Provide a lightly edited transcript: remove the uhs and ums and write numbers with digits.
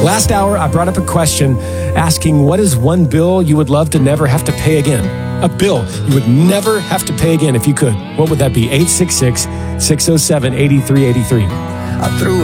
Last hour, I brought up a question asking what is one bill you would love to never have to pay again? A bill you would never have to pay again if you could. What would that be? 866-607-8383. I threw